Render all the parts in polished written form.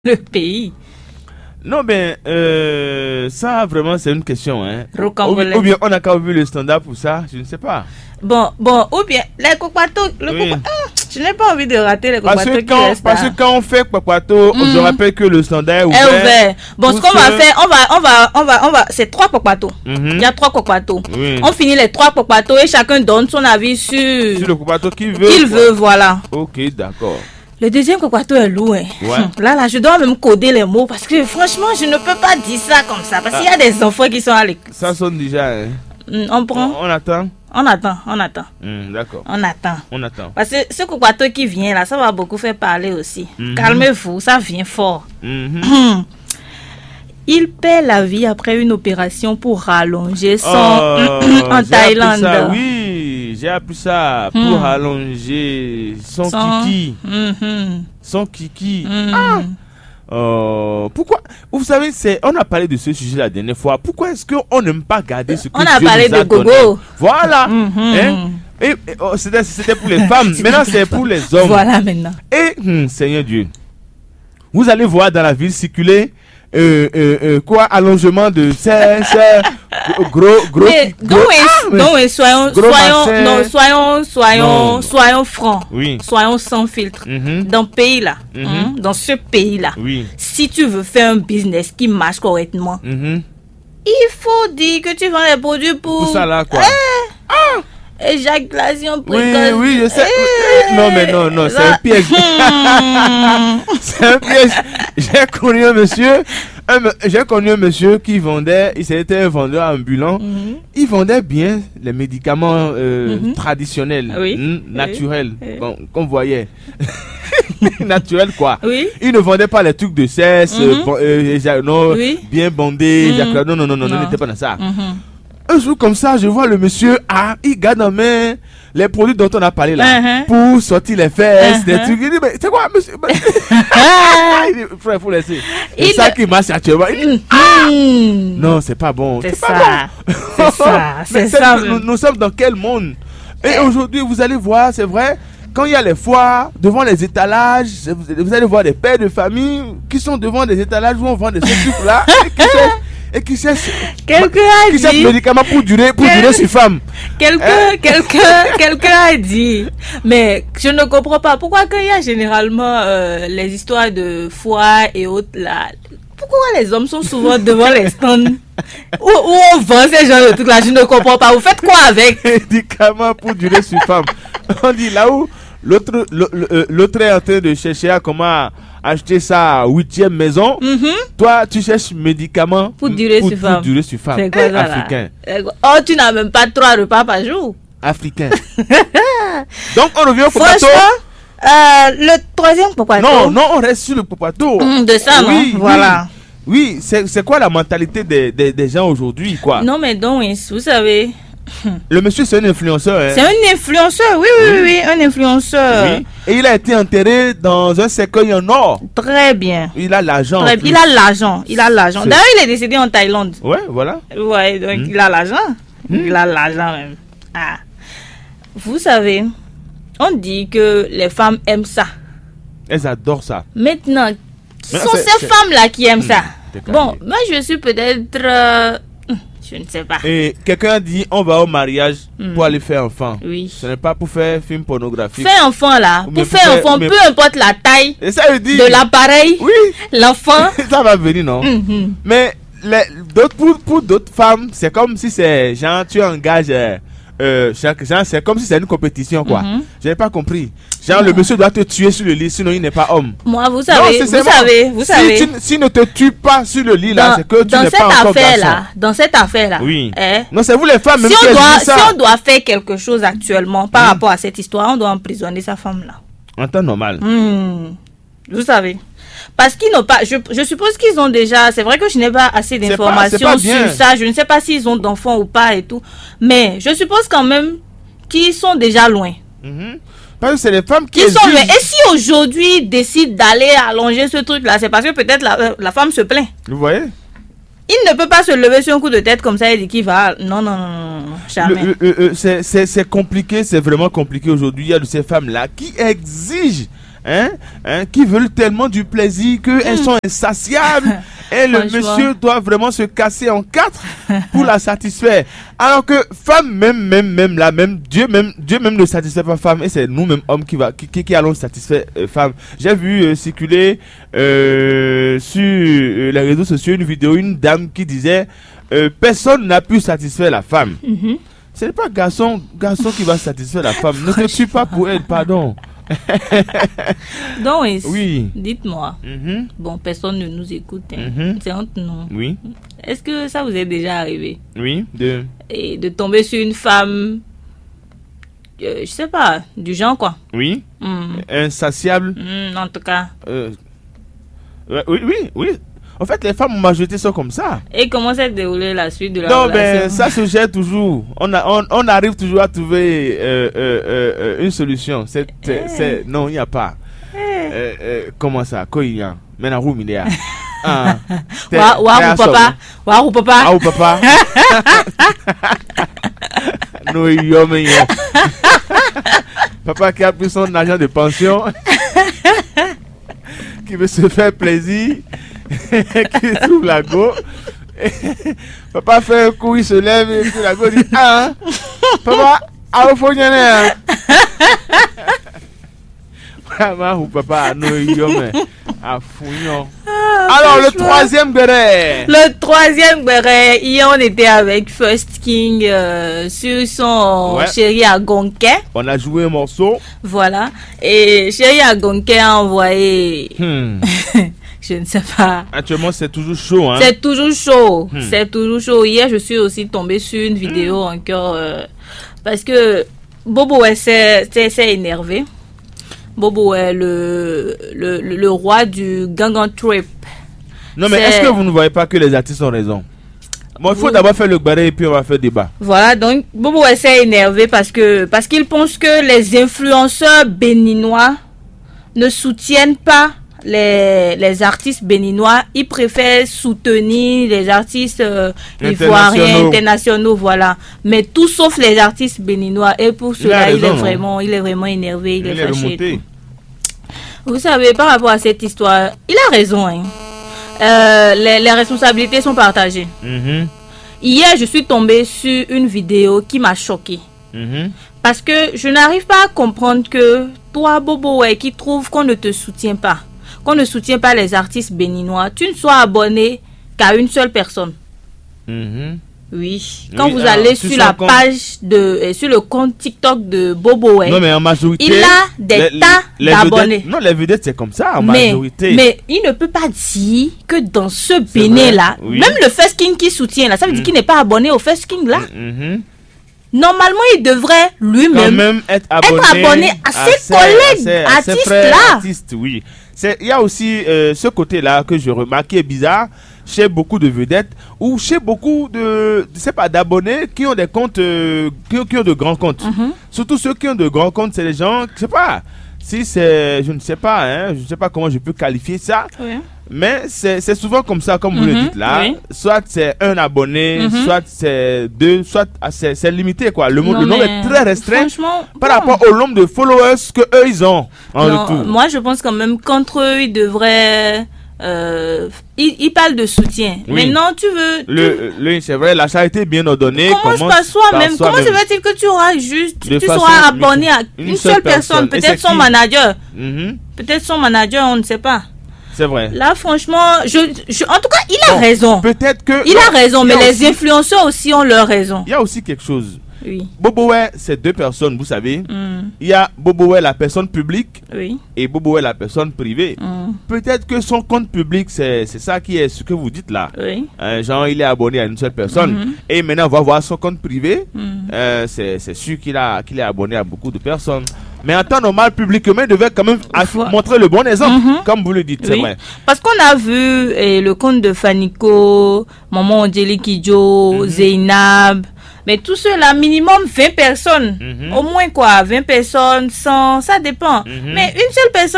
le pays. Non, ben, ça, vraiment, c'est une question. Hein. Ou bien on a qu'à ouvrir le standard pour ça, je ne sais pas. Bon, ou bien, les Kwakwato, je n'ai pas envie de rater les Kwakwato qui restent parce que quand on fait Kwakwato, je rappelle que le standard est ouvert. Bon, ce qu'on va faire, on va, c'est 3 Kwakwato. Il y a 3 Kwakwato. Oui. On finit les 3 Kwakwato et chacun donne son avis sur le Kwakwato qu'il veut. Voilà. Ok, d'accord. Le deuxième Kwakwato est lourd. Hein. Ouais. Là, je dois même coder les mots parce que franchement, je ne peux pas dire ça comme ça. Parce qu'il y a des enfants qui sont à l'école. Ça sonne déjà. Hein. On prend. On attend. On attend. D'accord. On attend. Parce que ce Kwakwato qui vient là, ça va beaucoup faire parler aussi. Calmez-vous, ça vient fort. Il perd la vie après une opération pour rallonger son en Thaïlande. Ça, oui, j'ai appris ça pour rallonger son kiki. Son kiki. Pourquoi? Vous savez, on a parlé de ce sujet la dernière fois. Pourquoi est-ce qu'on n'aime pas garder ce que on a Dieu parlé nous a de Gogo. donné? Voilà. C'était pour les femmes. Maintenant, c'est pour les hommes. Voilà maintenant. Et, Seigneur Dieu, vous allez voir dans la ville circuler allongement de soyons francs. Oui. Soyons sans filtre. Dans ce pays là, dans ce pays là, si tu veux faire un business qui marche correctement, il faut dire que tu vends les produits pour ça là quoi. Éjaculation précoce. Oui, je sais. Non, c'est un piège. C'est un piège. J'ai connu un monsieur qui vendait, c'était un vendeur ambulant. Il vendait bien les médicaments traditionnels, naturels, qu'on voyait. Naturel quoi. Il ne vendait pas les trucs de cesse, bien bandés. Non, n'était pas dans ça. Un jour comme ça, je vois le monsieur, il garde en main les produits dont on a parlé là, pour sortir les fesses, des trucs. Il dit, mais c'est quoi, monsieur? Il dit, frère, il faut laisser. C'est ça qui marche actuellement. Il dit, non, c'est pas bon. C'est ça. Nous sommes dans quel monde? Et aujourd'hui, vous allez voir, c'est vrai, quand il y a les foires, devant les étalages, vous allez voir des pères de famille qui sont devant des étalages où on vend des trucs là, et qui cherchent médicaments pour durer sur femme. Quelqu'un a dit, mais je ne comprends pas pourquoi quand il y a généralement les histoires de foire et autres là, pourquoi les hommes sont souvent devant les stands où on vend ces genres de trucs là, je ne comprends pas. Vous faites quoi avec? Médicaments pour durer sur femme. On dit là où l'autre est en train de chercher à comment acheter sa 8e maison. Toi, tu cherches médicaments pour durer sur femme. C'est quoi ça, africain. Oh, tu n'as même pas 3 repas par jour. Africain. Donc, on revient au Kwakwato. Le troisième Kwakwato. Non, on reste sur le Kwakwato. De ça, oui, non? Voilà. Oui, c'est quoi la mentalité des gens aujourd'hui, quoi? Non, mais donc, vous savez... Le monsieur, c'est un influenceur. Hein? C'est un influenceur, oui, un influenceur. Oui. Et il a été enterré dans un cercueil en or. Très bien. Il a l'argent. Il a l'argent. D'ailleurs, il est décédé en Thaïlande. Ouais, voilà. Ouais, donc il a l'argent. Il a l'argent même. Vous savez, on dit que les femmes aiment ça. Elles adorent ça. Maintenant, qui sont ces femmes-là qui aiment ça? Bon, moi, je suis peut-être... je ne sais pas. Et quelqu'un dit on va au mariage pour aller faire enfant. Oui. Ce n'est pas pour faire film pornographique. Faire enfant là, pour faire enfant, peu importe la taille de l'appareil, l'enfant. Ça va venir, non? Mais pour d'autres femmes, c'est comme si c'est genre tu engages c'est comme si c'est une compétition quoi. J'avais pas compris. Genre le monsieur doit te tuer sur le lit sinon il n'est pas homme. Moi vous savez. S'il ne te tue pas sur le lit là, c'est que tu n'es pas encore garçon. Dans cette affaire là. Oui. Non, c'est vous les femmes même si on doit faire quelque chose actuellement par rapport à cette histoire, on doit emprisonner sa femme là. En temps normal. Vous savez. Parce qu'ils n'ont pas, je suppose qu'ils ont déjà, c'est vrai que je n'ai pas assez d'informations sur ça, je ne sais pas s'ils ont d'enfants ou pas et tout, mais je suppose quand même qu'ils sont déjà loin. Parce que c'est les femmes qui sont loin. Et si aujourd'hui ils décident d'aller allonger ce truc là, c'est parce que peut-être la femme se plaint. Vous voyez? Il ne peut pas se lever sur un coup de tête comme ça et dire qu'il va. Non, jamais. C'est compliqué, c'est vraiment compliqué aujourd'hui. Il y a de ces femmes là qui exigent qui veulent tellement du plaisir qu'elles sont insatiables et le monsieur doit vraiment se casser en quatre pour la satisfaire. Alors que femme, même Dieu même ne satisfait pas femme et c'est nous-mêmes hommes qui allons satisfaire femme. J'ai vu circuler sur les réseaux sociaux une vidéo, une dame qui disait personne n'a pu satisfaire la femme. Ce n'est pas garçon qui va satisfaire la femme. Ne te tue pas pour elle, pardon. Donc, oui. Dites-moi. Bon, personne ne nous écoute. C'est entre nous. Oui. Est-ce que ça vous est déjà arrivé? Oui. Et de tomber sur une femme, je sais pas, du genre quoi? Oui. Insatiable. En tout cas. Oui. En fait, les femmes en majorité sont comme ça. Et comment s'est déroulée la suite de la relation? Non, ça se gère toujours. On arrive toujours à trouver une solution. Non, il n'y a pas. Comment ça? Quoi il y a? Maintenant, où il y a? Waouh, papa. Non, papa qui a pris son argent de pension, qui veut se faire plaisir. Qui trouve la go. Papa fait un coup, il se lève et puis la go dit papa, au fond, il y en a vraiment, papa, non, il y a alors, le troisième béret. Le troisième béret, hier on était avec First King sur son Chéri Agonquet. On a joué un morceau. Voilà. Et Chéri Agonquet a envoyé. Je ne sais pas. Actuellement, c'est toujours chaud. Hein? C'est toujours chaud. C'est toujours chaud. Hier, je suis aussi tombée sur une vidéo encore. Parce que Bobo s'est énervé. Bobo est le roi du Gangnam Trip. Non, mais est-ce que vous ne voyez pas que les artistes ont raison? Bon, il faut d'abord faire le barré et puis on va faire débat. Voilà, donc Bobo s'est énervé parce qu'il pense que les influenceurs béninois ne soutiennent pas les artistes béninois. Ils préfèrent soutenir les artistes ivoiriens, internationaux, voilà. Mais tout sauf les artistes béninois. Et pour cela, il est vraiment énervé, il est fâché. Vous savez, par rapport à cette histoire, il a raison. Hein. Les responsabilités sont partagées. Hier, je suis tombée sur une vidéo qui m'a choquée. Parce que je n'arrive pas à comprendre que toi, Bobo, qui trouve qu'on ne te soutient pas, qu'on ne soutient pas les artistes béninois, tu ne sois abonné qu'à une seule personne. Oui. Quand vous allez sur la page sur le compte TikTok de Bobo, non, mais en majorité, il a des tas d'abonnés. Non, les vedettes, c'est comme ça, en majorité. Mais il ne peut pas dire que dans ce Bénin-là, même le First King qui soutient, là, ça veut dire qu'il n'est pas abonné au First King, là. Normalement, il devrait lui-même être abonné à ses collègues artistes-là. Oui. Il y a aussi ce côté-là que je remarque qui est bizarre chez beaucoup de vedettes ou chez beaucoup d'abonnés qui ont des comptes, qui ont de grands comptes. Surtout ceux qui ont de grands comptes, c'est les gens, je ne sais pas comment je peux qualifier ça. Mais c'est souvent comme ça, comme vous le dites là. Soit c'est un abonné, soit c'est deux, soit c'est limité quoi. Le nombre est très restreint par rapport au nombre de followers que eux ils ont en retour. Moi je pense quand même qu'entre eux ils devraient ils parlent de soutien. Maintenant tu veux c'est vrai, la charité bien ordonnée commence par soi-même. Comment se fait-il que tu auras tu seras abonné à une seule personne, peut-être son manager. Peut-être son manager, on ne sait pas. C'est vrai. Là, franchement, en tout cas, il a raison. Peut-être que... Il a raison, mais les influenceurs aussi ont leur raison. Il y a aussi quelque chose. Oui. Boboé, c'est deux personnes, vous savez. Il y a Boboé, la personne publique, et Boboé, la personne privée. Peut-être que son compte public, c'est ça qui est ce que vous dites là. Genre, il est abonné à une seule personne. Et maintenant, on va voir son compte privé. C'est sûr qu'il est abonné à beaucoup de personnes. Mais en temps normal, publiquement, il devait quand même montrer le bon exemple, comme vous le dites, c'est vrai. Parce qu'on a vu le compte de Faniko, Maman Odjeli Kidjo, Zeynab, mais tout cela, minimum 20 personnes. Au moins quoi, 20 personnes, 100, ça dépend. Mais une seule personne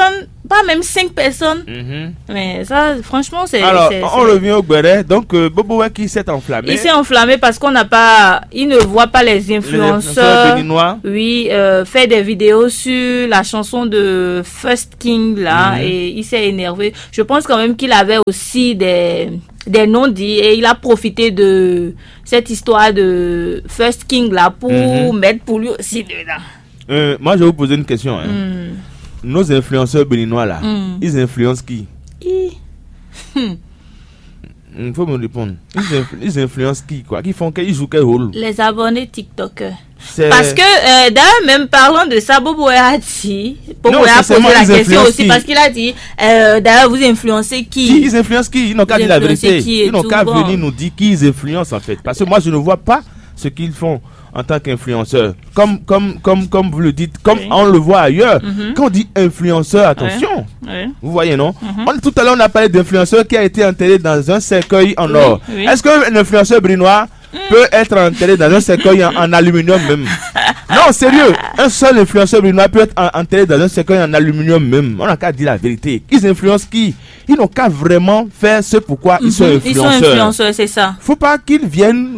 pas même 5 personnes. Mais ça, franchement, c'est... Alors, on revient au Gbere. Donc, Bobo qui s'est enflammé. Il s'est enflammé parce qu'on n'a pas... Il ne voit pas les influenceurs béninois. Oui, faire des vidéos sur la chanson de First King, là, et il s'est énervé. Je pense quand même qu'il avait aussi des non-dits et il a profité de cette histoire de First King, là, pour mettre pour lui aussi dedans. Moi, je vais vous poser une question. Nos influenceurs béninois là, ils influencent qui? Il faut me répondre. Ils influencent qui quoi? Ils jouent quel rôle? Les abonnés TikTokers. Parce que d'ailleurs même parlant de ça, Bobo a dit, Bobo a posé la question aussi parce qu'il a dit d'ailleurs vous influencez qui? Ils influencent qui? Ils n'ont qu'à dire la vérité. Ils n'ont qu'à venir nous dire qui ils influencent en fait. Parce que moi je ne vois pas ce qu'ils font en tant qu'influenceur. Comme vous le dites, comme on le voit ailleurs. Quand on dit influenceur, attention. Vous voyez, non? Tout à l'heure, on a parlé d'influenceur qui a été enterré dans un cercueil en or. Est-ce qu'un influenceur béninois peut être enterré dans un cercueil en aluminium même? Non, sérieux. Un seul influenceur béninois peut être enterré dans un cercueil en aluminium même. On n'a qu'à dire la vérité. Ils influencent qui? Ils n'ont qu'à vraiment faire ce pourquoi ils sont influenceurs. Ils sont influenceurs, c'est ça. Faut pas qu'ils viennent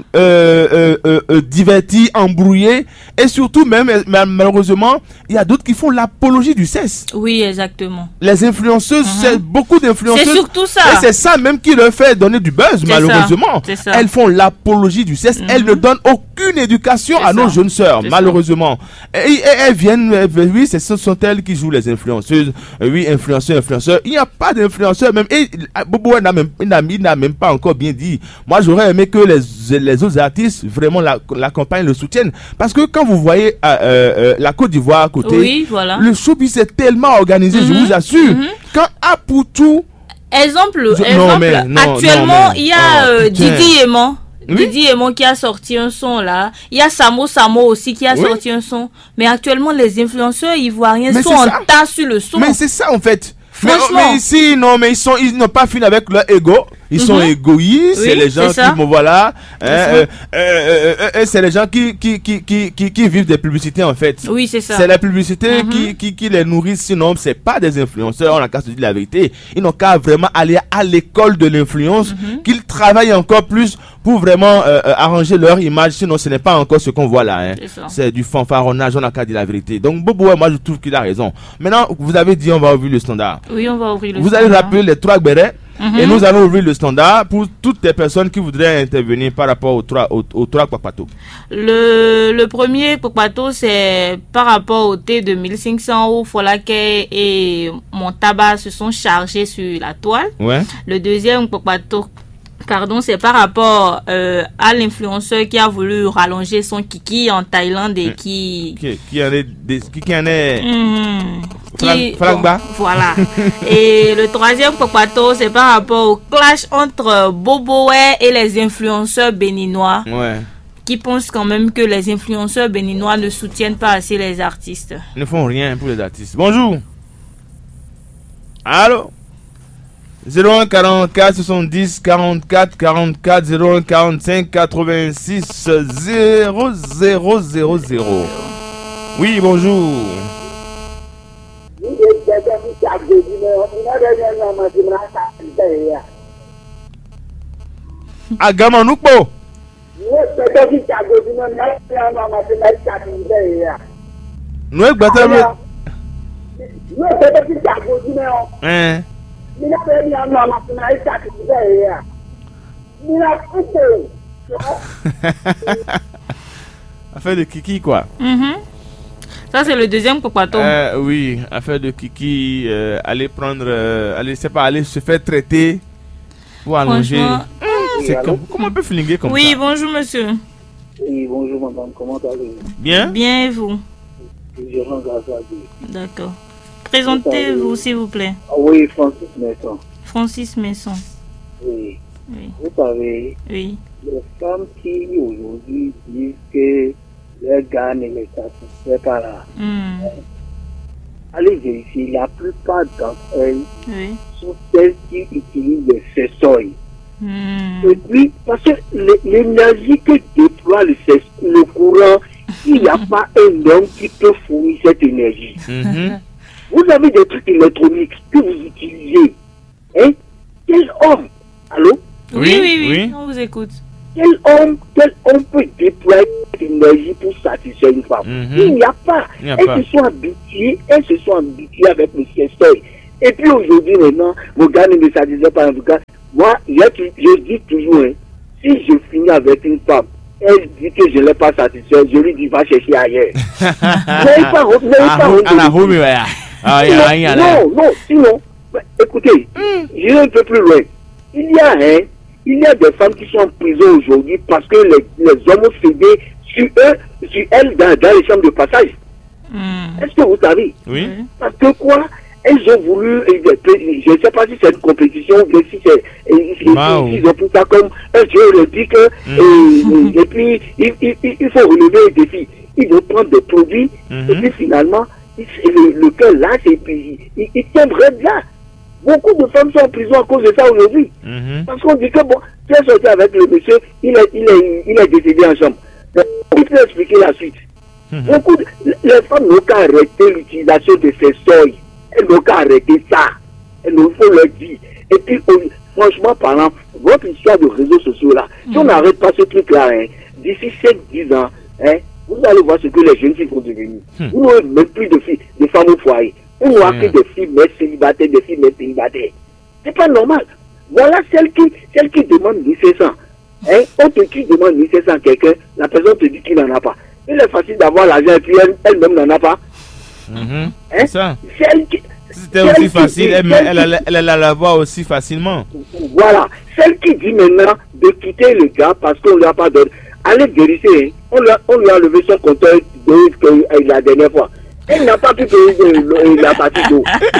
divertir, embrouiller. Et surtout même, malheureusement, il y a d'autres qui font l'apologie du sexe. Oui, exactement. Les influenceuses, c'est beaucoup d'influenceuses. C'est surtout ça. Et c'est ça même qui leur fait donner du buzz, malheureusement. Ça. Elles font l'apologie du sexe. Elles ne donnent aucune éducation à nos jeunes sœurs, malheureusement. Et elles viennent, oui, ce sont elles qui jouent les influenceuses. Oui, influenceurs. Il n'y a pas d'influenceurs même. Et Bobo n'a même pas encore bien dit. Moi, j'aurais aimé que les autres artistes vraiment la campagne le soutiennent. Parce que quand vous voyez la Côte d'Ivoire à côté, le showbiz est tellement organisé, je vous assure. Quand Apoutou... Exemple, actuellement, il y a Didi Yéman. Didi Yéman qui a sorti un son là. Il y a Samo aussi qui a sorti un son. Mais actuellement, les influenceurs ivoiriens sont en tas sur le son. Mais c'est ça en fait. Franchement. Mais ici, non, mais ils n'ont pas fini avec leur ego. Ils sont égoïstes. C'est les gens qui, voilà. C'est les gens qui vivent des publicités, en fait. Oui, c'est ça. C'est la publicité qui les nourrit. Sinon, c'est pas des influenceurs. On n'a qu'à se dire la vérité. Ils n'ont qu'à vraiment aller à l'école de l'influence, qu'ils travaillent encore plus pour vraiment arranger leur image. Sinon, ce n'est pas encore ce qu'on voit là. C'est du fanfaronnage. On n'a qu'à dire la vérité. Donc, Bobo, moi, je trouve qu'il a raison. Maintenant, vous avez dit, on va ouvrir le standard. Oui, on va ouvrir le standard. Vous allez rappeler les 3 bérets. Et nous allons ouvrir le standard pour toutes les personnes qui voudraient intervenir par rapport aux trois Kwakpato. Le premier Kwakpato, c'est par rapport au thé de 1500 où Folake et Montaba se sont chargés sur la toile. Le deuxième Kwakpato, c'est par rapport à l'influenceur qui a voulu rallonger son kiki en Thaïlande et qui en est voilà. Et le troisième Kwakpato, c'est par rapport au clash entre Boboé et les influenceurs béninois qui pensent quand même que les influenceurs béninois ne soutiennent pas assez les artistes. Ils ne font rien pour les artistes. Bonjour. Allô? 01 44 70 44 44 01 45 86 0000. Oui, bonjour. Agamanukpo. Affaire de Kiki quoi. Ça c'est le deuxième Kwakpato. Oui, affaire de Kiki, aller se faire traiter pour allonger. C'est comment on peut flinguer comme ça? Oui, bonjour monsieur. Oui, bonjour madame, comment allez-vous? Bien. Bien et vous? Je rends grâce à Dieu. D'accord. Présentez-vous s'il vous plaît. Oui, Francis Messon. Francis Messon. Oui. Vous savez, les femmes qui aujourd'hui disent que les gars ne les satisfait pas là. Allez vérifier, la plupart d'entre elles sont celles qui utilisent des fessoils. Et puis, parce que l'énergie que déploie le courant, il n'y a pas un homme qui peut fournir cette énergie. Vous avez des trucs électroniques que vous utilisez. Hein? Quel homme? Allô? Oui, on vous écoute. Quel homme peut déployer l'énergie pour satisfaire une femme? Il n'y a pas. Elles se sont habituées avec le sextoy. Et puis aujourd'hui, maintenant, vos gars ne me satisfait pas en tout cas. Moi, je dis toujours, hein, si je finis avec une femme, elle dit que je ne l'ai pas satisfait, je lui dis va chercher ailleurs. Non, sinon, écoutez, je vais un peu plus loin. Il y a des femmes qui sont en prison aujourd'hui parce que les hommes ont cédé sur elles dans les chambres de passage. Est-ce que vous savez? Oui. Parce que quoi? Elles ont voulu, je ne sais pas si c'est une compétition ou si c'est, ils ont pris ça comme un jeu olympique, et puis il faut relever les défis. Ils vont prendre des produits, et puis finalement, le cœur lâche, et puis ils tiennent raide là. Beaucoup de femmes sont en prison à cause de ça aujourd'hui. Parce qu'on dit que bon, tu es sorti avec le monsieur, il est décédé en chambre. Il peut expliquer la suite. Les femmes n'ont qu'à arrêter l'utilisation de ces seuils. Elles n'ont qu'à arrêter ça. Elles nous faut leur dire. Et puis, franchement parlant, votre histoire de réseaux sociaux là, si on n'arrête pas ce truc là, hein, d'ici 5-10 ans, hein, vous allez voir ce que les jeunes filles vont devenir. Vous n'aurez même plus de filles, de femmes au foyer. On n'aura que des filles mais célibataires, des filles mais célibataires. C'est pas normal. Voilà celle qui demande 1500. Hein, autre qui demande 1500 à quelqu'un, la personne te dit qu'il n'en a pas. Il est facile d'avoir l'argent et puis elle-même n'en a pas. Hein? Ça. C'était aussi facile, elle allait l'avoir aussi facilement. Voilà. Celle qui dit maintenant de quitter le gars parce qu'on ne lui a pas donné. Allez vérifier. Hein. On lui a levé son compteur la dernière fois. Elle n'a pas pu payer la partie d'eau.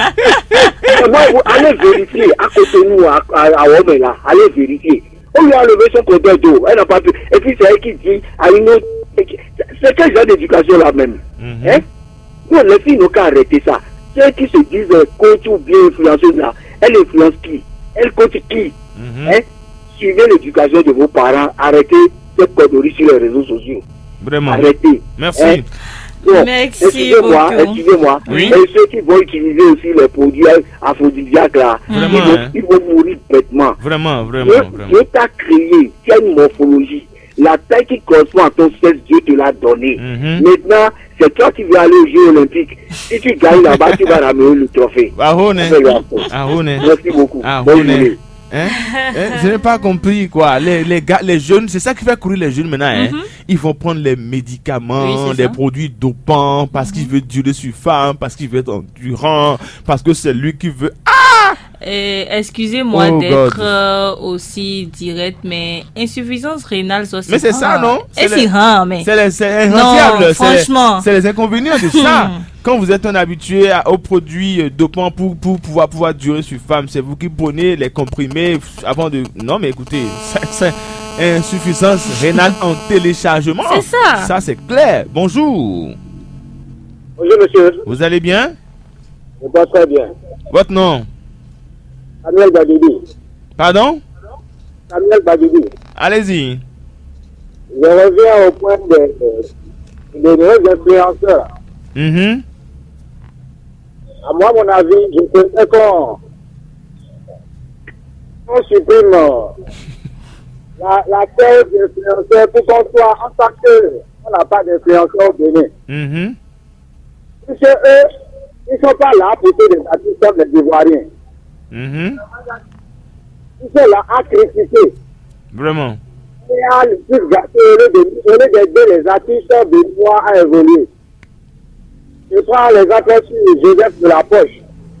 Allez vérifier à côté de nous, à Wome là. Allez vérifier. On lui a levé son compteur d'eau. Elle n'a pas pu. Et puis c'est elle qui dit à une autre. C'est quel genre d'éducation là même? Hein? Non, les filles n'ont qu'à arrêter ça. Ceux qui se disent coach ou bien influenceuse là, elle influence qui? Elle coach qui? Hein? Suivez l'éducation de vos parents. Arrêtez cette connerie sur les réseaux sociaux. Vraiment. Arrêtez. Merci. Hein? Bon, merci excusez-moi. Oui. Et ceux qui vont utiliser aussi les produits aphrodisiaques là, ils vont mourir bêtement. Vraiment. Dieu t'a créé, tu as une morphologie. La taille qui correspond à ton sexe, Dieu te l'a donné. Maintenant, c'est toi qui vas aller aux Jeux Olympiques. Si tu gagnes là-bas, tu vas ramener le trophée. Merci beaucoup. Je n'ai pas compris quoi. Les jeunes, c'est ça qui fait courir les jeunes maintenant. Hein. Ils vont prendre les médicaments, des produits dopants parce qu'ils veulent durer sur femme, parce qu'ils veulent être endurant, parce que c'est lui qui veut. Excusez-moi d'être aussi direct, mais insuffisance rénale, ça, mais c'est ça, non? C'est les franchement. C'est les inconvénients de ça. Quand vous êtes un habitué aux produits dopants pour pouvoir durer sur femme, c'est vous qui prenez les comprimés avant de. Non, mais écoutez, c'est insuffisance rénale en téléchargement. C'est ça. Ça, c'est clair. Bonjour. Bonjour, monsieur. Vous allez bien? Je vais très bien. Votre nom? Samuel Badidi. Pardon? Samuel Badidi. Allez-y. Je reviens au point des influenceurs. À moi, mon avis, je sais qu'on supprime la terre d'influenceurs pour qu'on soit en tant qu'on n'a pas d'influenceurs au Bénin. Parce que eux, ils ne sont pas là pour faire des artistes comme les Ivoiriens. Ils sont là à critiquer. Vraiment. Et au lieu d'aider les artistes béninois à évoluer. Je prends l'exemple sur Joseph de la Poche.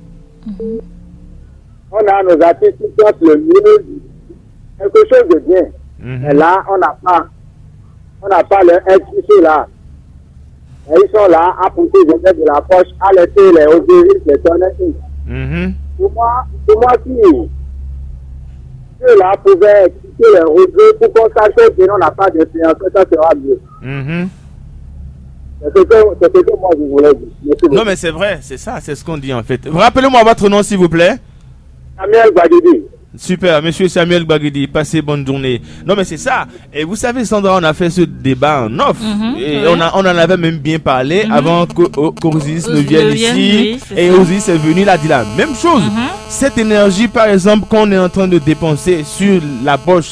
On a nos artistes qui sortent le mieux, quelque chose de bien. Mais là, on n'a pas leur institution là. Et ils sont là à pousser Joseph de la Poche, à laisser les Osiris, les Tonnettes. Pour moi, si ceux-là pouvaient quitter les regrets pour qu'on sache que on n'a pas d'influence, ça sera mieux. C'est ce que moi je voulais dire. Non, mais c'est vrai, c'est ça, c'est ce qu'on dit en fait. Rappelez-moi votre nom s'il vous plaît. Samuel Badidi. Super, monsieur Samuel Bagidi, passez bonne journée. Non, mais c'est ça. Et vous savez, Sandra, on a fait ce débat en off. Et on en avait même bien parlé avant qu'Osiris ne vienne ici. Et Osiris est venu, il a dit la même chose. Cette énergie, par exemple, qu'on est en train de dépenser sur la poche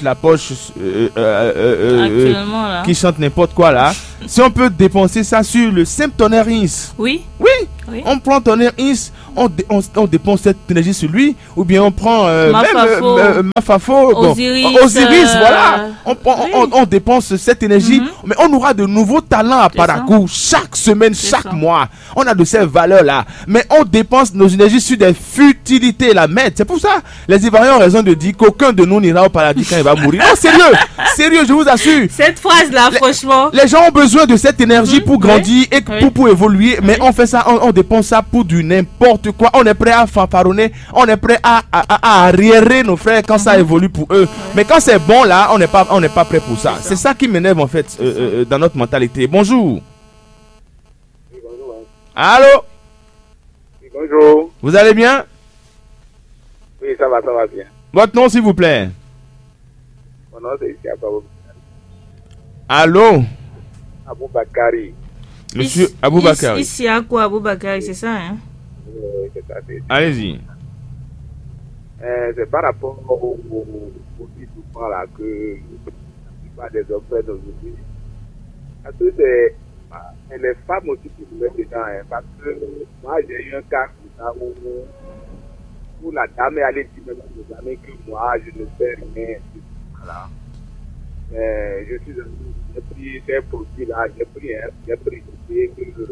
qui chante n'importe quoi là. Si on peut dépenser ça sur le simple tonnerre Ins. Oui. On prend tonnerre Ins, on dépense cette énergie sur lui, ou bien on prend Mafafo, Osiris, voilà. On dépense cette énergie, mais on aura de nouveaux talents à Parakou chaque semaine, chaque mois. On a de ces valeurs-là, mais on dépense nos énergies sur des futilités, la merde. C'est pour ça, les Ivoiriens ont raison de dire qu'aucun de nous n'ira au paradis quand il va mourir. Non, sérieux, je vous assure. Cette phrase-là, franchement. Les gens ont besoin de cette énergie pour grandir et pour évoluer, mais on fait ça, on dépense ça pour du n'importe quoi. On est prêt à fanfaronner, on est prêt à arriérer nos frères quand ça évolue pour eux. Mais quand c'est bon là, on n'est pas prêt pour ça. C'est ça qui m'énerve en fait dans notre mentalité. Bonjour. Oui, bonjour. Allô? Oui, bonjour. Vous allez bien? Oui, ça va bien. Votre nom s'il vous plaît? Mon nom c'est ici Aboubakari. Allô? Aboubakari. Monsieur Aboubakari. Ici à quoi Aboubakari, c'est ça hein? C'est ça, allez-y. C'est par rapport au mouvement là que la plupart des hommes prennent aujourd'hui. Parce que c'est les femmes aussi qui nous mettent dedans. Hein, parce que moi j'ai eu un cas comme ça où la dame est allée dire même à mes amis que moi je ne fais rien. Voilà. Je suis j'ai pris ces produits là, j'ai pris que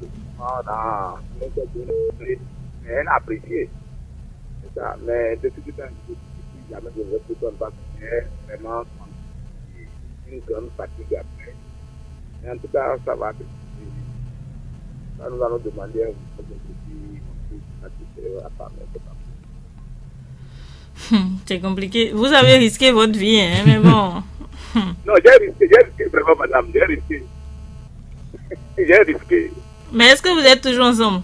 elle a apprécié. C'est ça. Mais depuis tout le temps, je suis jamais de répondre parce que c'est vraiment une grande fatigue après. Mais en tout cas, ça va. Ça, nous allons demander à vous de la femme. C'est compliqué. Vous avez risqué votre vie, hein, mais bon. Non, j'ai risqué vraiment, madame, j'ai risqué. J'ai risqué. Mais est-ce que vous êtes toujours ensemble?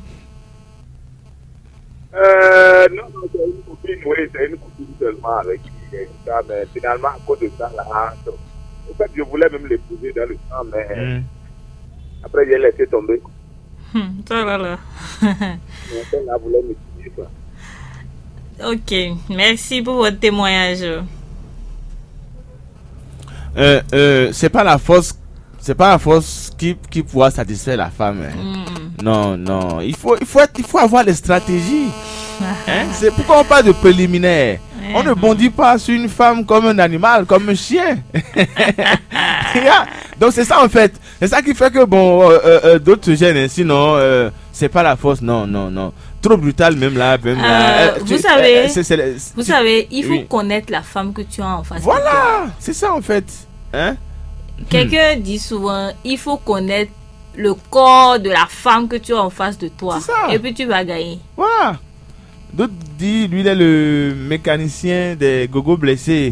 Non, c'est une copine, oui, c'est une copine seulement avec qui ça, mais finalement, à cause de ça, là, en fait, je voulais même l'épouser dans le temps, mais après, j'ai laissé tomber. Ça va là. Mais elle voulait me tuer, quoi. Ok, merci pour votre témoignage. C'est pas la force qui pourra satisfaire la femme. Hein. Non. Il faut avoir des stratégies. Hein? C'est pourquoi on parle de préliminaire. On ne bondit pas sur une femme comme un animal, comme un chien. Donc c'est ça en fait. C'est ça qui fait que d'autres se gênent. Hein. Sinon, c'est pas la force. Non. Trop brutal même là. Vous savez, il faut connaître la femme que tu as en face. Voilà, c'est ça en fait. Hein? Quelqu'un dit souvent, il faut connaître le corps de la femme que tu as en face de toi. Et puis tu vas gagner. Voilà. D'autres disent, lui il est le mécanicien des gogos blessés.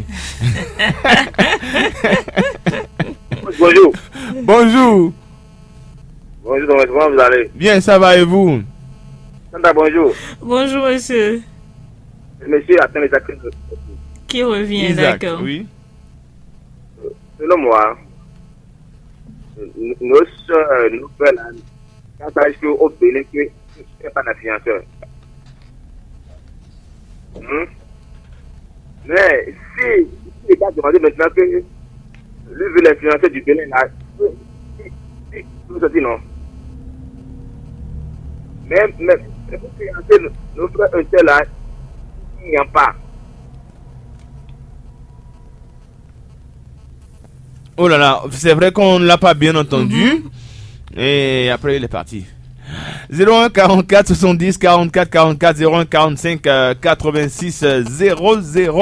Bonjour. Bonjour. Bonjour, comment vous allez? Bien, ça va et vous? Sandra, bonjour. Bonjour, monsieur. Monsieur attend les actes. Qui revient, d'accord. Oui. Selon moi, nos soeurs, nos frères, quand ça arrive au Bénin, tu n'es pas l'influenceur. Mais si les gars demandent maintenant que lui veut l'influencer du Bénin, là, tout ça dit non. Mais pour financer nos frères là, il n'y a pas. Oh là là, c'est vrai qu'on ne l'a pas bien entendu. Et après, il est parti. 01 44 70 44 44 01 45 86 00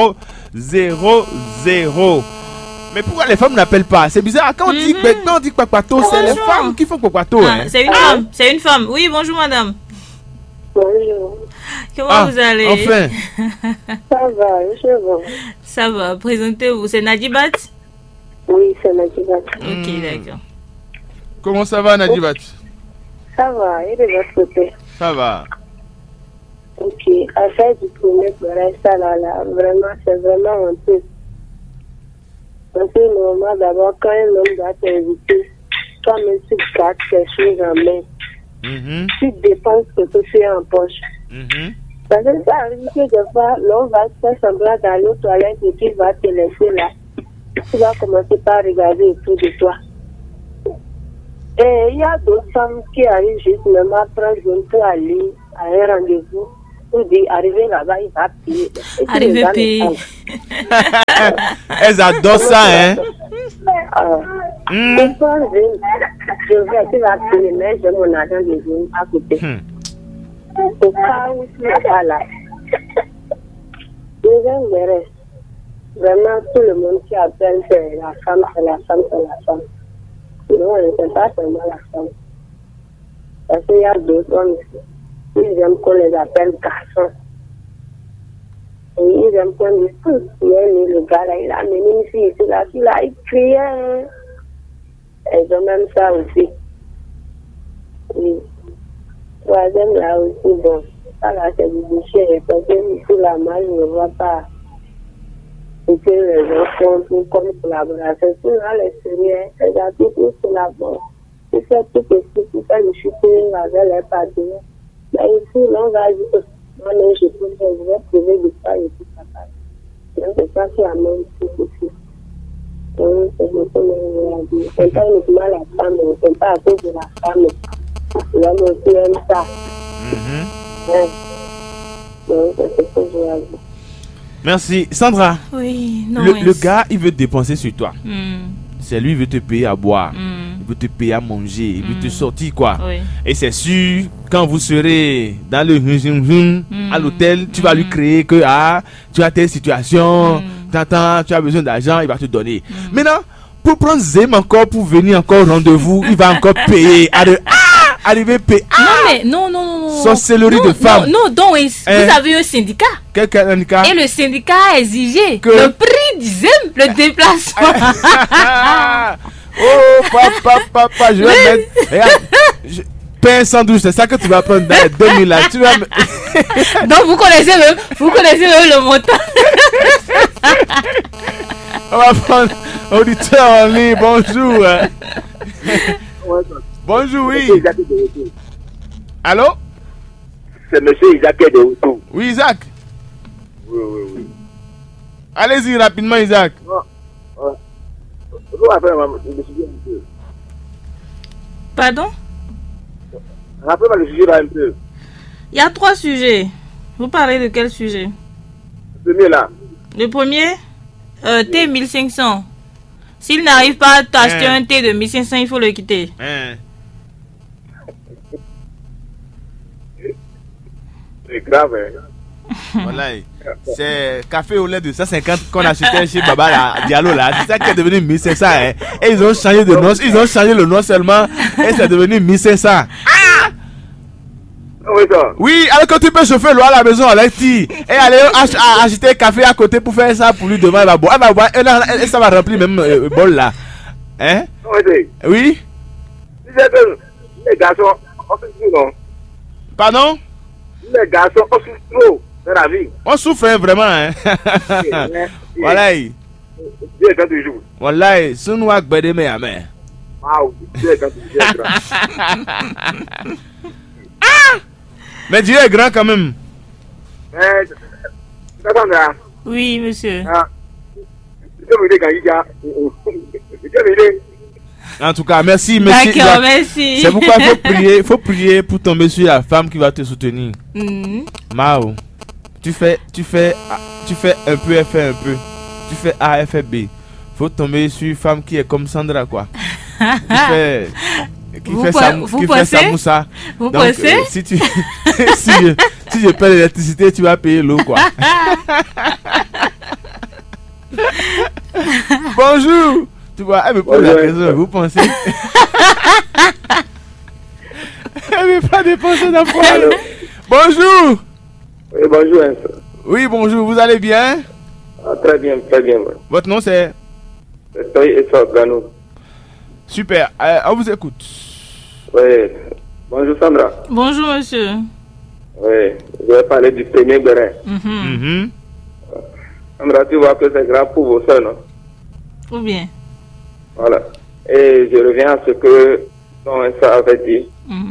00. Mais pourquoi les femmes n'appellent pas? C'est bizarre. Quand on dit Kwakwato, c'est les femmes qui font Kwakwato. Hein. C'est une femme. C'est une femme. Oui, bonjour madame. Bonjour. Comment vous allez? Enfin. Ça va, je vais. Ça va. Présentez-vous. C'est Nadibat? Oui, c'est Nadibat. Ok, d'accord. Comment ça va, Nadibat? Ça va, et de votre côté? Ça va. Ok, à faire du premier pleurer, ça là, vraiment, c'est vraiment honteux. Parce que normalement, d'abord, quand un homme doit t'inviter, toi-même tu gardes tes choses en main. Tu dépenses ce que tu as en poche. Parce que ça arrive que des fois, l'homme va se faire semblant d'aller aux toilettes et puis il va te laisser là. Tu vas commencer par regarder autour de toi. Et il y a d'autres femmes qui arrivent justement à prendre pour aller à un rendez-vous. Pour dire, arriver là-bas, il va payer. Arriver payer. Elles adorent ça, hein? Je vais, tu vas payer, mais j'ai mon argent de jour à côté. Au cas où tu n'es pas là. Deuxième verre. Vraiment, tout le monde qui appelle, c'est la femme, c'est la femme, c'est la femme. Non, on ne sait pas seulement la femme. Parce qu'il y a d'autres hommes ici. Ils aiment qu'on les appelle garçons. Et ils aiment qu'on dise, le gars là, il a amené une fille ici, la fille là, il criait. Ils ont même ça aussi. Oui. Troisième là aussi, bon, ça là c'est du boucher. Parce que ici là, moi je ne vois pas ce que les gens font comme collaboration. Sinon, à l'extérieur, les artistes ils collaborent. Ils font tout ce qui fait le shooting avec les partenaires. Mais ici, on va dire, moi, je vais trouver du travail et tout ça. Donc, c'est ça qui amène tout aussi. Donc, c'est ce que je dire. C'est pas uniquement la femme, c'est pas à cause de la femme. L'homme aussi aime ça. Donc, c'est ce que je veux dire. Merci. Sandra, oui, non, le gars, il veut dépenser sur toi. C'est lui, il veut te payer à boire. Il veut te payer à manger. Il veut te sortir, quoi. Oui. Et c'est sûr, quand vous serez dans le à l'hôtel, tu vas lui créer que tu as telle situation, tu as besoin d'argent, il va te donner. Maintenant, pour prendre Zem encore, pour venir encore au rendez-vous, il va encore payer. Arriver payer. Non. Sorcellerie de femmes. Non, donc, vous avez un syndicat. Quel syndicat? Et le syndicat a exigé que le prix du Zem, le déplacement. Oh, papa, je vais mettre. Regarde, pain sans douche, c'est ça que tu vas prendre dans les 2000 là. Tu vas... Donc, vous connaissez même le montant. On va prendre auditeur en ligne. Bonjour. Bonjour, oui. Allô? C'est monsieur Isaac qui est de retour. Oui, Isaac. Oui. Allez-y rapidement, Isaac. Pardon? Rappelez-moi le sujet là un peu. Il y a 3 sujets. Vous parlez de quel sujet? Le premier là. Le premier, thé 1500. S'il n'arrive pas à t'acheter un thé de 1500, il faut le quitter. C'est grave, hein. Voilà. C'est café au lait de 150 qu'on achetait chez Baba là, Diallo là. C'est ça qui est devenu 1500. Hein. Et ils ont changé de nom. Ils ont changé le nom seulement. Et c'est devenu 1500. Oui, alors que tu peux chauffer l'eau à la maison avec ti et aller acheter un café à côté pour faire ça pour lui demain. Elle va boire. Et ça va remplir même le bol là. Hein? Oui? Les garçons, on souffre, non? Pardon? Les garçons, on souffre trop dans la vie. On souffre hein, vraiment. Hein? Voilà. Dieu est grand toujours. Voilà. Si nous avons béni, mais amen. Waouh, Dieu est grand. Mais Dieu est grand quand même. Oui, monsieur. En tout cas, merci, monsieur. D'accord, merci. C'est pourquoi il faut prier pour tomber sur la femme qui va te soutenir. Mao, tu fais un peu, elle fait un peu. Tu fais A, elle fait B. Faut tomber sur une femme qui est comme Sandra, quoi. Qui fait Samoussa. Vous donc, pensez si je paie l'électricité, tu vas payer l'eau, quoi. Bonjour. Tu vois, elle me pose la question, vous pensez? Elle ne veut pas dépenser d'emploi. Bonjour. Oui, bonjour. Oui, bonjour, vous allez bien? Très bien, très bien. Votre nom c'est? Super, on vous écoute. Oui, bonjour Sandra. Bonjour monsieur. Oui, je vais parler du premier béret. Aimerais-tu voir que c'est grave pour vos soeurs, non? Ou bien? Voilà. Et je reviens à ce que ça avait dit.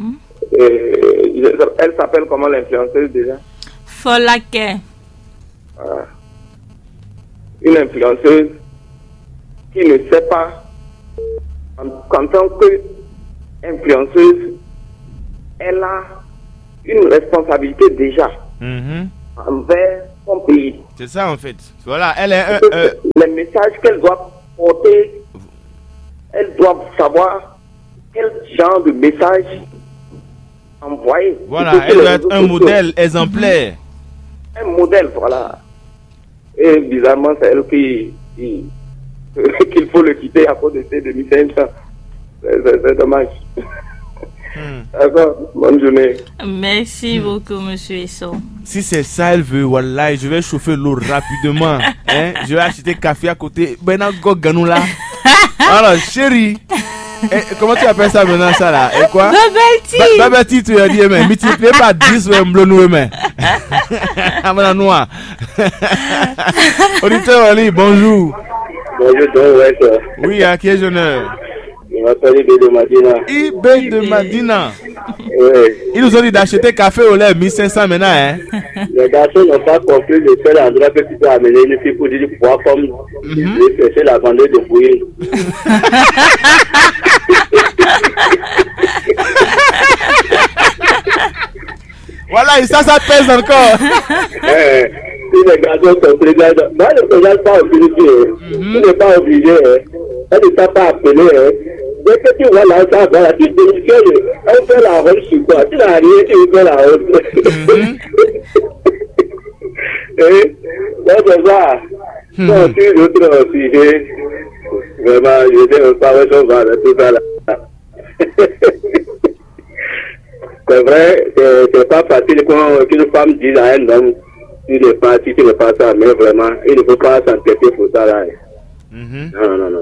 Elle s'appelle comment l'influenceuse déjà? Folake. Voilà. Une influenceuse qui ne sait pas, en tant qu'influenceuse, elle a une responsabilité déjà envers son pays. C'est ça en fait. Voilà, elle est les messages qu'elle doit porter, elle doit savoir quel genre de message envoyer. Voilà, elle doit être un modèle exemplaire. Un modèle, voilà. Et bizarrement, c'est elle qu'il faut le quitter à cause de ces 2500. C'est dommage. D'accord, bonne journée. Merci beaucoup, monsieur Esso. Si c'est ça, elle veut, voilà, je vais chauffer l'eau rapidement. Hein? Je vais acheter café à côté. Alors, chérie, comment tu appelles ça maintenant, ça là? Et quoi? Babati, tu as dit, mais multiplié par 10, mais Auditeur Ali, bonjour. Bonjour, ouais, ça. Oui, à qui est honneur? Je m'appelle Ibé de Madina. Ibé de Madina. Oui. Ils nous ont dit d'acheter café au lait 1500 maintenant, hein? Les garçons n'ont pas compris le seul endroit que tu peux amener une fille pour dire pouvoir comme c'est la vendeuse de bouillie. Voilà, et ça pèse encore. Si les garçons sont présents, ne regarde pas obligé. Tu n'es pas obligé. Elle ne t'a pas appelé. Dès que tu vois là, ça va, tu démissionnes. Elle fait la robe sur toi. Tu n'as rien, tu fais la robe. Donc, c'est ça. Donc, si l'autre sujet, vraiment, je vais me parler de tout ça là. C'est vrai, c'est pas facile qu'une femme dise à un homme, tu n'es pas ça, mais vraiment, il ne faut pas s'entêter pour ça là. Non.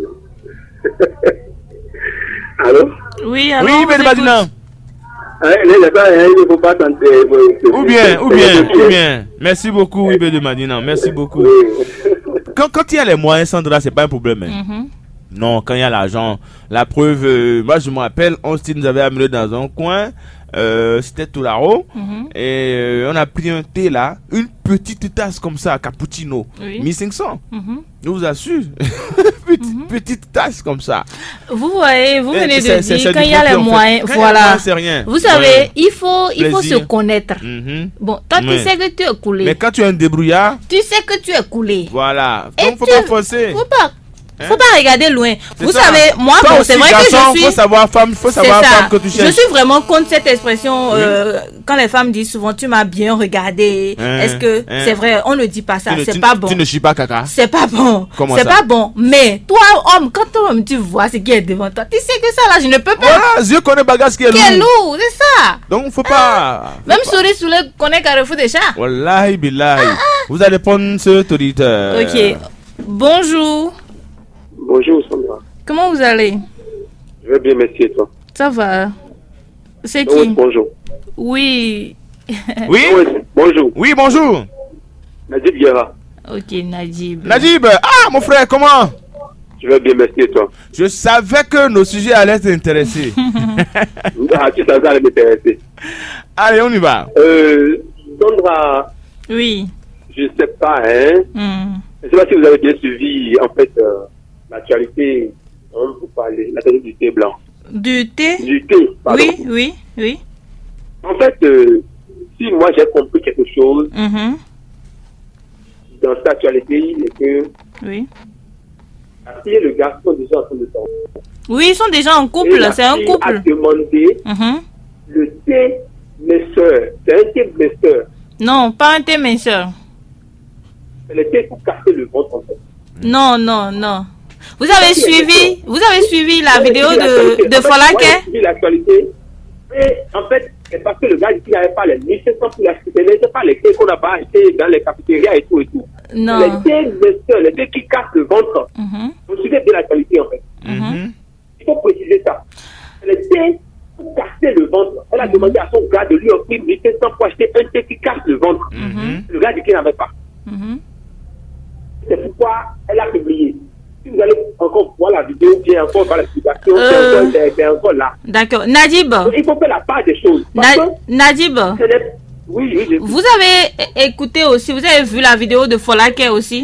Allô? Oui, alors. Oui, mais Madina. Il ne faut pas s'entêter. Ou bien. Merci beaucoup, Ibé de Madina. Merci beaucoup. Quand il y a les moyens, Sandra, c'est pas un problème. Non, quand il y a l'argent, la preuve, moi je me rappelle, on nous avait amené dans un coin, c'était Toularo, et on a pris un thé là, une petite tasse comme ça, cappuccino, 1500. Je vous assure, petite tasse comme ça. Vous voyez, vous venez de dire quand il y a les moyens, voilà. C'est rien. Vous savez, il faut se connaître. Bon, toi tu sais que tu es coulé. Mais quand tu es un débrouillard, tu sais que tu es coulé. Voilà. Donc faut pas forcer. Faut pas regarder loin. Vous savez, moi, bon, c'est vrai que je suis. Faut savoir femme que tu cherches. Je suis vraiment contre cette expression quand les femmes disent souvent tu m'as bien regardé. Est-ce que c'est vrai? On ne dit pas ça. C'est pas bon. Tu ne chies pas caca. C'est pas bon. C'est pas bon. Mais toi, homme, quand toi tu vois ce qui est devant toi, tu sais que ça là, je ne peux pas. Voilà, je connais bagage qui est lourd. C'est ça. Donc faut pas. Même souris sous le connaît Carrefour des chats. Wallahi billahi. Vous allez prendre ce auditeur. Ok. Bonjour. Bonjour Sandra. Comment vous allez? Je vais bien, merci et toi? Ça va. C'est qui? Bonjour. Oui. Oui? Bonjour. Oui, bonjour. Najib Guerra. Ok, Najib. Najib, mon frère, comment? Je vais bien, merci et toi? Je savais que nos sujets allaient t'intéresser. Tu savais allaient m'intéresser. Allez, on y va. Sandra. Oui. Je sais pas, hein? Je sais pas si vous avez bien suivi, en fait, l'actualité, vous parlez, la théorie du thé blanc. Du thé? Du thé, pardon. Oui. En fait, si moi j'ai compris quelque chose dans cette actualité, c'est que la fille et le garçon sont déjà en train de s'entendre. Oui, ils sont déjà en couple, c'est un couple. A demandé le thé minceur. C'est un thé minceur. Non, pas un thé minceur. C'est le thé pour casser le ventre en fait. Non. Vous avez suivi la vidéo de Folake? J'ai suivi l'actualité. Et en fait, c'est parce que le gars il n'avait pas les 1500 pour l'acheter. C'est pas les thés qu'on n'a pas acheté dans les cafétérias et tout. Non. Les thés minceurs, les thés qui cassent le ventre. Vous suivez bien l'actualité en fait. Il faut préciser ça. Les thés pour casser le ventre. Elle a demandé à son gars de lui offrir 1500 pour acheter un thé qui casse le ventre. Le gars dit qu'il n'avait pas. C'est pourquoi elle a publié. Si vous allez encore voir la vidéo, bien encore voir l'explication, c'est encore là. D'accord. Nadib. Donc, il faut faire la part des choses. Nadib. Oui. Vous avez écouté aussi, vous avez vu la vidéo de Folake aussi?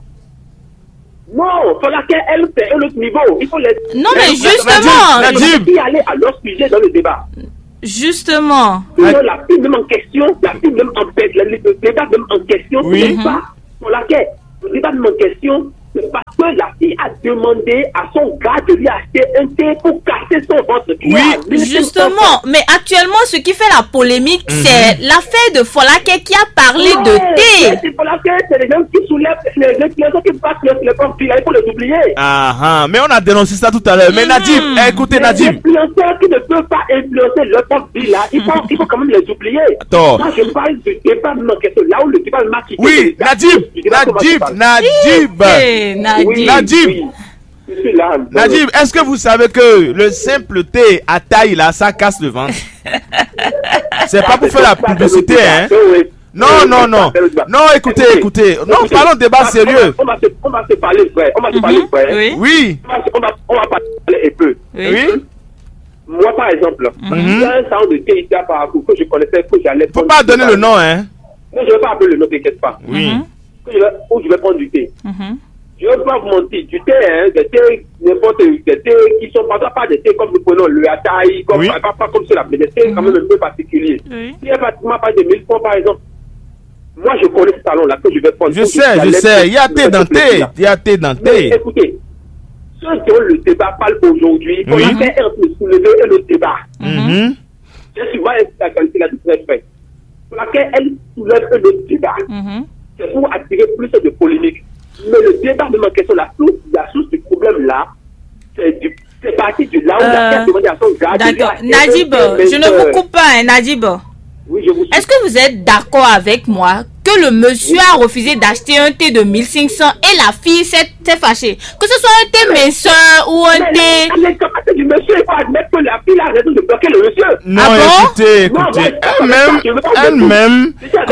Non, Folake, elle, c'est un autre niveau. Il faut les... Non, mais justement. Nadib. Il aller à leur sujet dans le débat. Justement. Sinon, la fille même en question, la fille même en fait, le débat même en question, c'est pas Folake. Le débat même en question, c'est parce que la fille a demandé à son gars de lui acheter un thé pour casser son ventre. Oui, justement. Mais actuellement, ce qui fait la polémique, c'est l'affaire de Folake qui a parlé de thé. C'est Folake, c'est les gens qui soulèvent, les gens qui passent les conflits, il faut les oublier. Mais on a dénoncé ça tout à l'heure. Mais Nadib, écoutez Nadib. Les influenceurs qui ne peuvent pas influencer leur conflit là, il faut quand même les oublier. Attends. Moi, je parle du débat en question, là où le débat marque. Oui, Nadib. Nadib, est-ce que vous savez que le simple thé à taille là, ça casse le ventre? C'est pas pour faire la publicité, hein? Non, écoutez. Non, parlons de débat sérieux. On va se parler vrai. Oui. On va parler un peu. Oui. Moi, par exemple, il y a un salon de thé ici à Parakou que je connaissais, que j'allais. Faut pas donner le nom, hein? Non, je vais pas appeler le nom, t'inquiète pas. Oui. Où je vais prendre du thé. Je ne vais pas vous mentir, du thé, des thés, n'importe des thés qui sont pas des thés comme nous prenons le Ataï, pas comme cela, mais des thés quand même un peu particuliers. Si elle pratiquement pas de 1000 francs par exemple, moi je connais ce salon-là que je vais prendre. Je sais, il y a thé dans thé, Écoutez, ceux dont le débat parle aujourd'hui, on a fait un peu soulever le débat. J'ai souvent la qualité là de très fait. Pour laquelle elle soulève le débat. C'est pour attirer plus de polémiques. Mais le débat de ma question, la source du problème là, c'est parti du là où la a demandé à son gars. D'accord. Nadib, je ne vous coupe pas, Nadib. Oui, je vous. Est-ce que vous êtes d'accord avec moi que le monsieur a refusé d'acheter un thé de 1500 et la fille s'est fâchée? Que ce soit un thé minceur ou un thé. Mais comment c'est du monsieur? Il faut admettre que la fille a raison de bloquer le monsieur. Non, écoutez. Elle-même,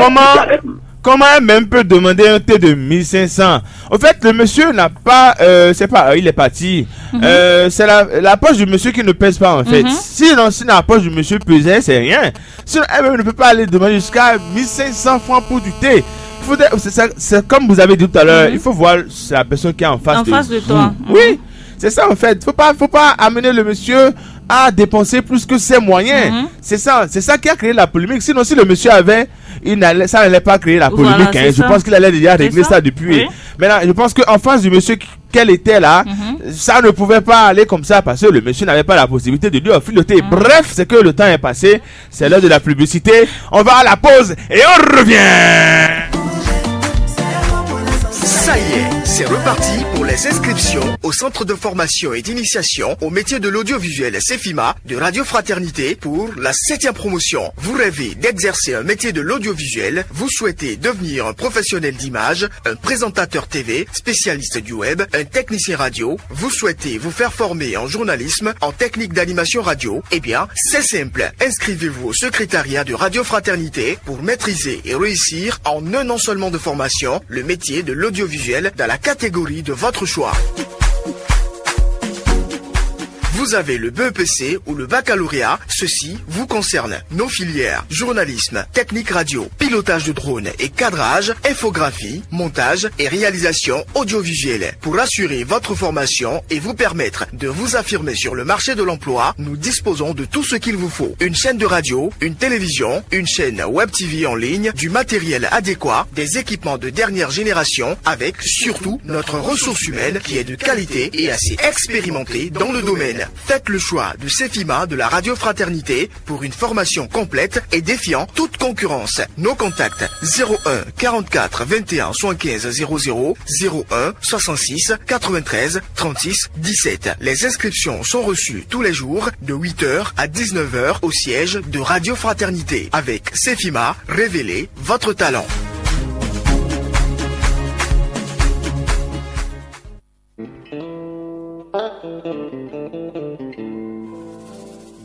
comment elle-même peut demander un thé de 1500? En fait, le monsieur n'a pas, il est parti. C'est la poche du monsieur qui ne pèse pas, en fait. Sinon, si la poche du monsieur pesait, c'est rien. Sinon, elle-même ne peut pas aller demander jusqu'à 1500 francs pour du thé. C'est comme vous avez dit tout à l'heure, il faut voir la personne qui est en face de toi. Oui, c'est ça, en fait. Faut pas amener le monsieur à dépenser plus que ses moyens. C'est ça qui a créé la polémique. Sinon, si le monsieur avait, ça n'allait pas créer la polémique. Voilà, je pense qu'il allait déjà régler ça depuis. Oui. Maintenant, je pense qu'en face du monsieur qu'elle était là, ça ne pouvait pas aller comme ça parce que le monsieur n'avait pas la possibilité de lui offrir le thé. Bref, c'est que le temps est passé. C'est l'heure de la publicité. On va à la pause et on revient. Ça y est, c'est reparti pour les inscriptions au centre de formation et d'initiation au métier de l'audiovisuel CEFIMA de Radio Fraternité pour la 7e promotion. Vous rêvez d'exercer un métier de l'audiovisuel, vous souhaitez devenir un professionnel d'image, un présentateur TV, spécialiste du web, un technicien radio, vous souhaitez vous faire former en journalisme, en technique d'animation radio, eh bien, c'est simple. Inscrivez-vous au secrétariat de Radio Fraternité pour maîtriser et réussir en un an seulement de formation le métier de l'audiovisuel dans la catégorie de votre choix. Vous avez le BEPC ou le baccalauréat, ceci vous concerne. Nos filières, journalisme, technique radio, pilotage de drone et cadrage, infographie, montage et réalisation audiovisuelle. Pour assurer votre formation et vous permettre de vous affirmer sur le marché de l'emploi, nous disposons de tout ce qu'il vous faut. Une chaîne de radio, une télévision, une chaîne web TV en ligne, du matériel adéquat, des équipements de dernière génération, avec surtout notre ressource humaine qui est de qualité et assez expérimentée dans le domaine. Faites le choix de CEFIMA de la Radio Fraternité pour une formation complète et défiant toute concurrence. Nos contacts 01 44 21 75 00 01 66 93 36 17. Les inscriptions sont reçues tous les jours de 8h à 19h au siège de Radio Fraternité. Avec CEFIMA, révélez votre talent.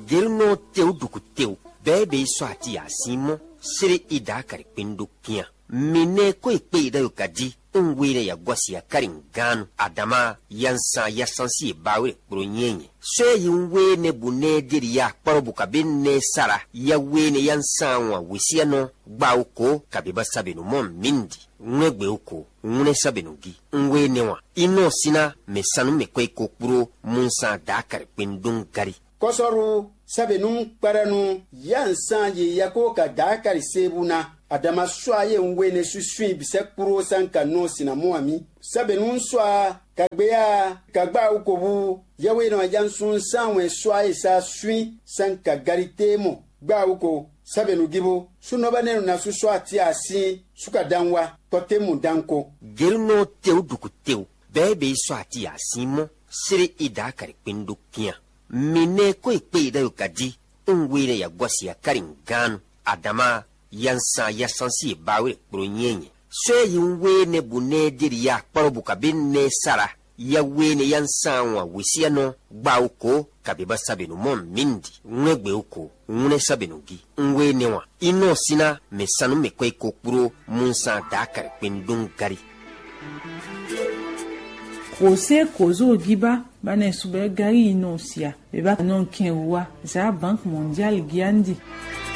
gelno teu duku teu bebe swati ya simo siri ida kari pindu kia mine koi pe da yukadi ngwire ya gwasi ya karin gano adama yansa ya sansi bawe bronyenye so yunwe ne bune diri ya kporobu kabin ne sara ya wene yansa wa wisiano gbauko kabiba sabinu mon mindi ngwe uko ngune sabinu gi ngwe newa ino sina mesanu mekwe kokpuro munsa dakar pindung gari kosoru sabinu paranu yansa ye yako ka dakar sebuna adama soaye ngwene susui bisekpuro sanka no sinamuami sabinu soa kagbea kagba ukobu yawe no jansun sanwe soaye sa sui sanka garitemo gba uko sabenu gibo sunoba nenu na suso ati asi suka danwa totemu danko gelno teu duku teu bebe so ati asimo siri ida kari pindu kia mine koi pe da yukadi ngwire ya gwasi ya karin gano adama yansa ya sansi bawe bronyenye so yunwe ne bune diri ya kporobu kabin ne sara ya wene yansa wa wisiano gbauko kabiba sabinu mon mindi ngwe uko ngune sabinu gi ngwe newa ino sina mesanu mekwe kokpuro munsa dakar pindung gari Kose kozo giba bane sube gari ino sia beba non kenwa za Banque mondiale giandi